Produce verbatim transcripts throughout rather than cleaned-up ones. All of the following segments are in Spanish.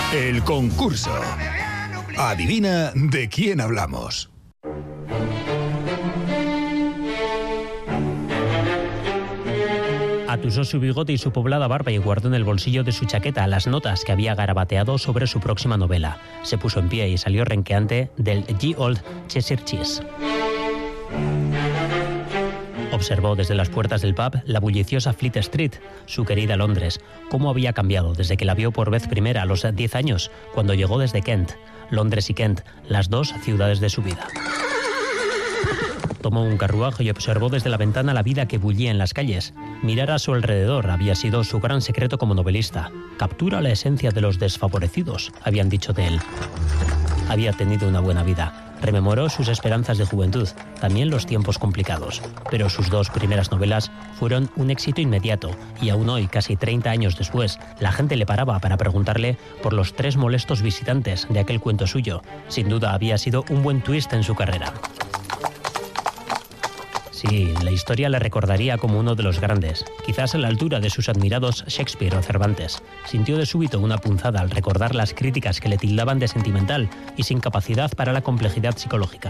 El concurso. Adivina de quién hablamos. Atusó su bigote y su poblada barba y guardó en el bolsillo de su chaqueta las notas que había garabateado sobre su próxima novela. Se puso en pie y salió renqueante del Ye Old Cheshire Cheese. Observó desde las puertas del pub la bulliciosa Fleet Street, su querida Londres. Cómo había cambiado desde que la vio por vez primera a los diez años, cuando llegó desde Kent. Londres y Kent, las dos ciudades de su vida. Tomó un carruaje y observó desde la ventana la vida que bullía en las calles. Mirar a su alrededor había sido su gran secreto como novelista. Captura la esencia de los desfavorecidos, habían dicho de él. Había tenido una buena vida. Rememoró sus esperanzas de juventud, también los tiempos complicados. Pero sus dos primeras novelas fueron un éxito inmediato y aún hoy, casi treinta años después, la gente le paraba para preguntarle por los tres molestos visitantes de aquel cuento suyo. Sin duda había sido un buen twist en su carrera. Sí, la historia le recordaría como uno de los grandes, quizás a la altura de sus admirados Shakespeare o Cervantes. Sintió de súbito una punzada al recordar las críticas que le tildaban de sentimental y sin capacidad para la complejidad psicológica.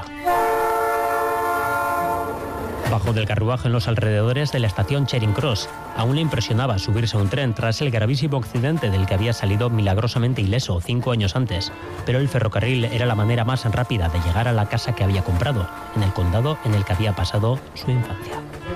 Bajó del carruaje en los alrededores de la estación Charing Cross. Aún le impresionaba subirse a un tren tras el gravísimo accidente del que había salido milagrosamente ileso cinco años antes. Pero el ferrocarril era la manera más rápida de llegar a la casa que había comprado, en el condado en el que había pasado su infancia.